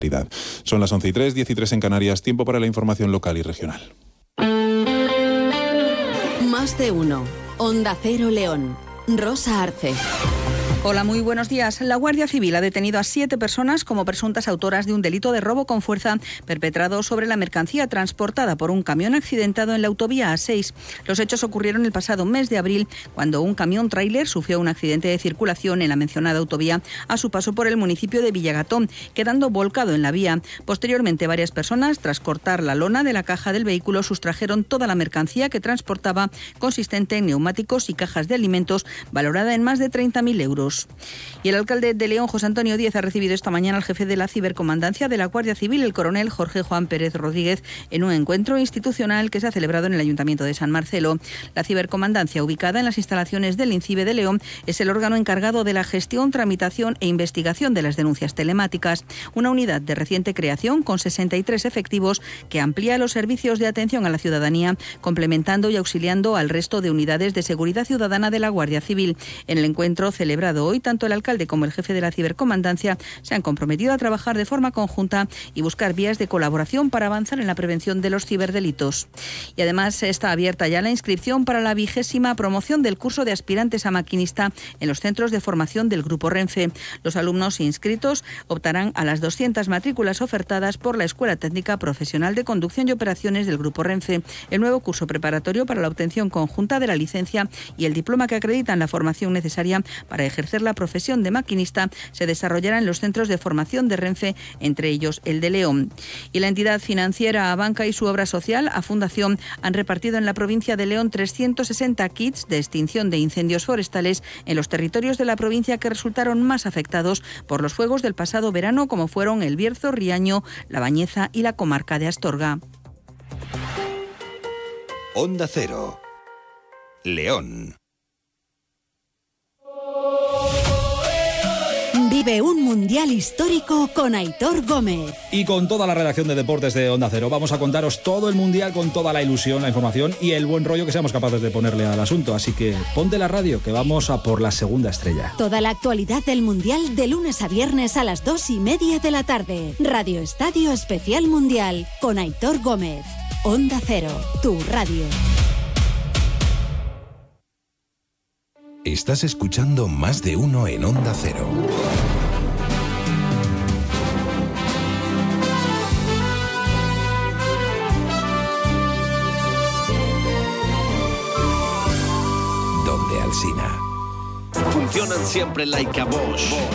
Son las 11:03, 10:03 en Canarias, tiempo para la información local y regional. Más de uno. Onda Cero León. Rosa Arce. Hola, muy buenos días. La Guardia Civil ha detenido a 7 personas como presuntas autoras de un delito de robo con fuerza perpetrado sobre la mercancía transportada por un camión accidentado en la autovía A6. Los hechos ocurrieron el pasado mes de abril, cuando un camión tráiler sufrió un accidente de circulación en la mencionada autovía a su paso por el municipio de Villagatón, quedando volcado en la vía. Posteriormente, varias personas, tras cortar la lona de la caja del vehículo, sustrajeron toda la mercancía que transportaba, consistente en neumáticos y cajas de alimentos, valorada en más de 30.000 euros. Y el alcalde de León, José Antonio Díez, ha recibido esta mañana al jefe de la cibercomandancia de la Guardia Civil, el coronel Jorge Juan Pérez Rodríguez, en un encuentro institucional que se ha celebrado en el Ayuntamiento de San Marcelo. La cibercomandancia, ubicada en las instalaciones del INCIBE de León, es el órgano encargado de la gestión, tramitación e investigación de las denuncias telemáticas. Una unidad de reciente creación con 63 efectivos que amplía los servicios de atención a la ciudadanía, complementando y auxiliando al resto de unidades de seguridad ciudadana de la Guardia Civil. En el encuentro celebrado hoy, tanto el alcalde como el jefe de la cibercomandancia se han comprometido a trabajar de forma conjunta y buscar vías de colaboración para avanzar en la prevención de los ciberdelitos. Y además está abierta ya la inscripción para la 20ª promoción del curso de aspirantes a maquinista en los centros de formación del Grupo Renfe. Los alumnos inscritos optarán a las 200 matrículas ofertadas por la Escuela Técnica Profesional de Conducción y Operaciones del Grupo Renfe, el nuevo curso preparatorio para la obtención conjunta de la licencia y el diploma que acreditan la formación necesaria para ejercer la profesión de maquinista se desarrollará en los centros de formación de Renfe, entre ellos el de León. Y la entidad financiera Abanca y su obra social, A Fundación, han repartido en la provincia de León 360 kits de extinción de incendios forestales en los territorios de la provincia que resultaron más afectados por los fuegos del pasado verano, como fueron El Bierzo, Riaño, La Bañeza y la comarca de Astorga. Onda Cero. León. Vive un mundial histórico con Aitor Gómez. Y con toda la redacción de deportes de Onda Cero vamos a contaros todo el mundial con toda la ilusión, la información y el buen rollo que seamos capaces de ponerle al asunto. Así que ponte la radio, que vamos a por la segunda estrella. Toda la actualidad del mundial de lunes a viernes a las 2:30 de la tarde. Radio Estadio Especial Mundial con Aitor Gómez. Onda Cero, tu radio. Estás escuchando Más de Uno en Onda Cero. Donde Alsina. Funcionan siempre like a Bosch.